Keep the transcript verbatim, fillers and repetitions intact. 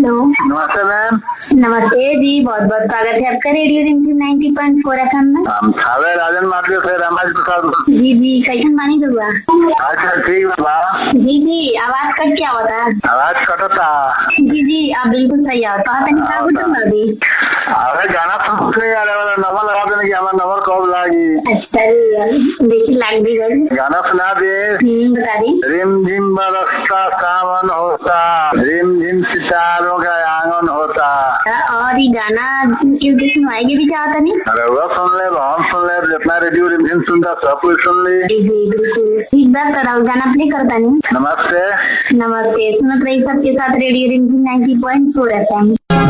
Hello. नमस्ते ma'am. नमस्ते जी, बहुत बहुत स्वागत है आपका रेडियो रिमझिम नाइन्टी पॉइंट फोर एफएम में। हम थावे राजन मात्र से रमेश प्रसाद। जी जी, कैसन बानी दुआ? अच्छा ठीक बा। जी जी, आवाज कट क्या होता है? आवाज कटता। जी जी, आप बिल्कुल सही आओ तो तनी का गुटम कर दी। अरे गाना सुनते वाले वाला नंबर लगा देने की हमारा नंबर कब लागी। अच्छा देखिए लाग भी गई। गाना सुना दे। हम्म, बता दी। रिम झिम बरसता सावन होता, रिम झिम सितारों का आंगन होता। और ये गाना क्योंकि सुनवाएगी भी चाहता नहीं। अरे वो सुन ले, हम सुन ले, जितना रेडियो रिम झिम सुनता सब कुछ सुन ले। जी जी बिल्कुल, एक बार कराओ गाना प्ले करता नहीं। नमस्ते। नमस्ते, सुनत रही सबके साथ रेडियो रिमझिम नाइन्टी पॉइंट फोर एफएम।